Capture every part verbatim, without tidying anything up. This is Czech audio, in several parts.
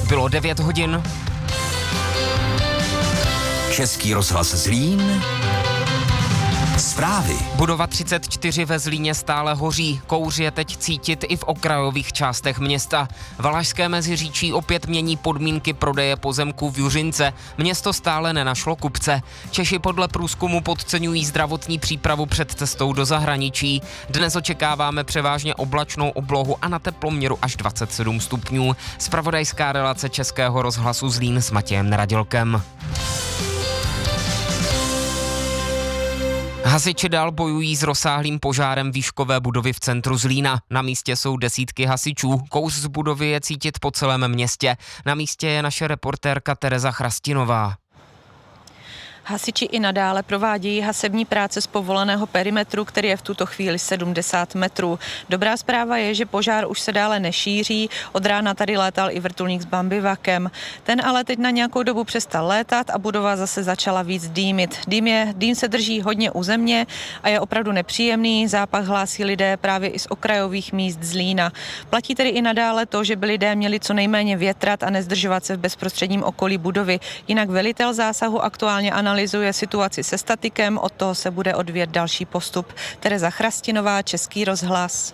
Bylo devět hodin. Český rozhlas Zlín. Zprávy. Budova třicet čtyři ve Zlíně stále hoří. Kouř je teď cítit i v okrajových částech města. Valašské Meziříčí opět mění podmínky prodeje pozemků v Juřince. Město stále nenašlo kupce. Češi podle průzkumu podceňují zdravotní přípravu před cestou do zahraničí. Dnes očekáváme převážně oblačnou oblohu a na teploměru až dvacet sedm stupňů. Zpravodajská relace Českého rozhlasu Zlín s Matějem Neradilkem. Hasiči dál bojují s rozsáhlým požárem výškové budovy v centru Zlína. Na místě jsou desítky hasičů. Kouř z budovy je cítit po celém městě. Na místě je naše reportérka Tereza Chrastinová. Hasiči i nadále provádějí hasební práce z povoleného perimetru, který je v tuto chvíli sedmdesát metrů. Dobrá zpráva je, že požár už se dále nešíří. Od rána tady létal i vrtulník s bambivakem. Ten ale teď na nějakou dobu přestal létat a budova zase začala víc dýmit. Dým, je, dým se drží hodně u země a je opravdu nepříjemný. Zápach hlásí lidé právě i z okrajových míst Zlína. Platí tedy i nadále to, že by lidé měli co nejméně větrat a nezdržovat se v bezprostředním okolí budovy. Jinak velitel zásahu aktuálně analyzuje analyzuje situaci se statikem, od toho se bude odvíjet další postup. Tereza Chrastinová, Český rozhlas.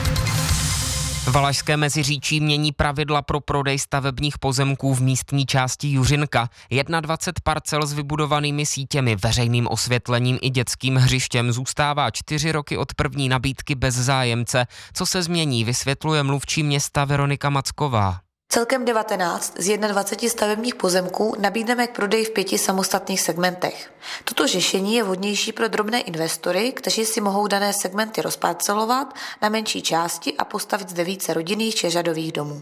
Valašské Meziříčí mění pravidla pro prodej stavebních pozemků v místní části Juřinka. dvacet jedna parcel s vybudovanými sítěmi, veřejným osvětlením i dětským hřištěm zůstává čtyři roky od první nabídky bez zájemce. Co se změní, vysvětluje mluvčí města Veronika Macková. Celkem devatenáct z dvaceti jedna stavebních pozemků nabídneme k prodeji v pěti samostatných segmentech. Toto řešení je vhodnější pro drobné investory, kteří si mohou dané segmenty rozparcelovat na menší části a postavit zde více rodinných či řadových domů.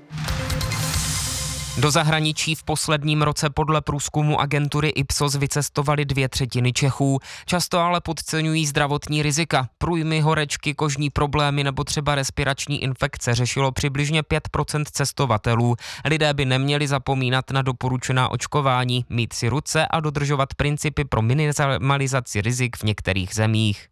Do zahraničí v posledním roce podle průzkumu agentury Ipsos vycestovali dvě třetiny Čechů. Často ale podceňují zdravotní rizika. Průjmy, horečky, kožní problémy nebo třeba respirační infekce řešilo přibližně pět procent cestovatelů. Lidé by neměli zapomínat na doporučená očkování, mít si ruce a dodržovat principy pro minimalizaci rizik v některých zemích.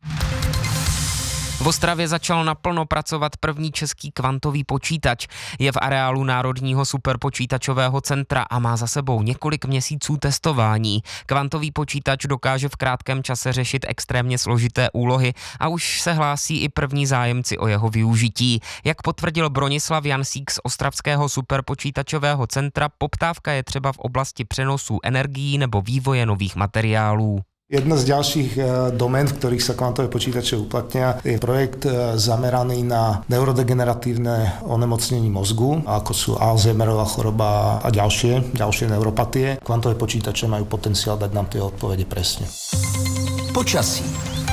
V Ostravě začal naplno pracovat první český kvantový počítač. Je v areálu Národního superpočítačového centra a má za sebou několik měsíců testování. Kvantový počítač dokáže v krátkém čase řešit extrémně složité úlohy a už se hlásí i první zájemci o jeho využití. Jak potvrdil Bronislav Jansík z Ostravského superpočítačového centra, poptávka je třeba v oblasti přenosů energií nebo vývoje nových materiálů. Jedna z ďalších domén, v ktorých sa kvantové počítače uplatnia, je projekt zameraný na neurodegeneratívne onemocnenie mozgu, ako sú Alzheimerová choroba a ďalšie, ďalšie neuropatie. Kvantové počítače majú potenciál dať nám tie odpovede presne. Počasí.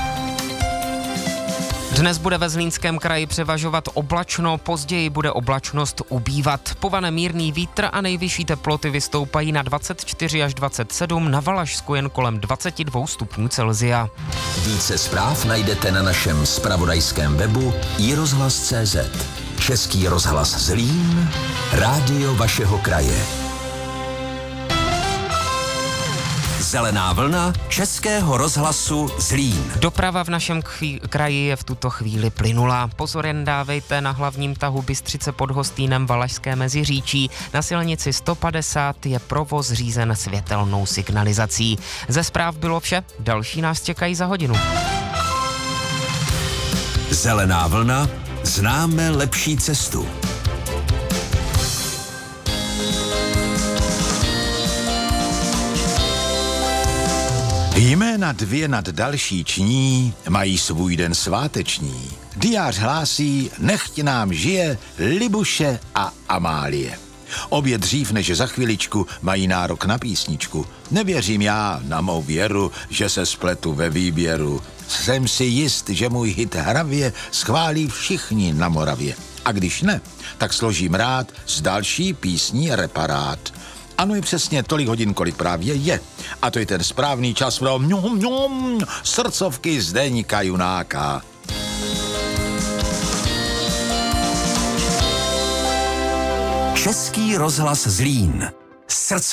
Dnes bude ve Zlínském kraji převažovat oblačno, později bude oblačnost ubývat. Povane mírný vítr a nejvyšší teploty vystoupají na dvacet čtyři až dvacet sedm, na Valašsku jen kolem dvacet dva stupňů Celsia. Více zpráv najdete na našem zpravodajském webu i rozhlas tečka cé zet. Český rozhlas Zlín, rádio vašeho kraje. Zelená vlna Českého rozhlasu Zlín. Doprava v našem chví- kraji je v tuto chvíli plynulá. Pozor jen dávejte na hlavním tahu Bystřice pod Hostýnem Valašské Meziříčí. Na silnici sto padesát je provoz řízen světelnou signalizací. Ze zpráv bylo vše, další nás čekají za hodinu. Zelená vlna, známe lepší cestu. Jména dvě nad další ční mají svůj den sváteční. Diář hlásí, nechť nám žije Libuše a Amálie. Obě dřív než za chviličku mají nárok na písničku. Nevěřím já na mou věru, že se spletu ve výběru. Jsem si jist, že můj hit hravě schválí všichni na Moravě. A když ne, tak složím rád z další písní reparát. Ano, je přesně tolik hodin, kolik právě je. A to je ten správný čas pro mňom, mňom, srdcovky Zdeňka Junáka. Český rozhlas Zlín.